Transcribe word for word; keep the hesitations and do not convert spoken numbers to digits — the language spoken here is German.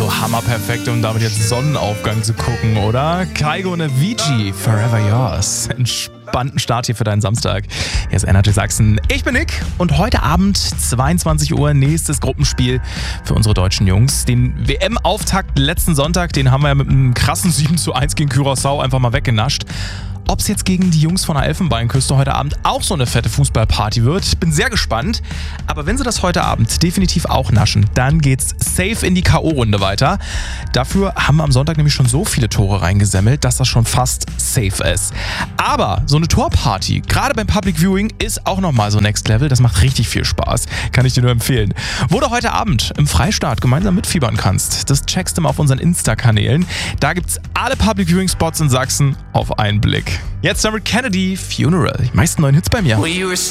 so hammerperfekt, um damit jetzt Sonnenaufgang zu gucken, oder? Kygo und Avicii, Forever Yours. Entspannten Start hier für deinen Samstag. Hier ist Energy Sachsen. Ich bin Nick und heute Abend zweiundzwanzig Uhr nächstes Gruppenspiel für unsere deutschen Jungs. Den W M-Auftakt letzten Sonntag, den haben wir ja mit einem krassen sieben zu eins gegen Curaçao einfach mal weggenascht. Ob es jetzt gegen die Jungs von der Elfenbeinküste heute Abend auch so eine fette Fußballparty wird, bin sehr gespannt. Aber wenn sie das heute Abend definitiv auch naschen, dann geht's safe in die K O-Runde weiter. Dafür haben wir am Sonntag nämlich schon so viele Tore reingesammelt, dass das schon fast safe ist. Aber so eine Torparty, gerade beim Public Viewing, ist auch nochmal so Next Level. Das macht richtig viel Spaß. Kann ich dir nur empfehlen. Wo du heute Abend im Freistaat gemeinsam mitfiebern kannst, das checkst du mal auf unseren Insta-Kanälen. Da gibt's alle Public Viewing Spots in Sachsen auf einen Blick. Jetzt Dermot Kennedy, Funeral. Die meisten neuen Hits bei mir.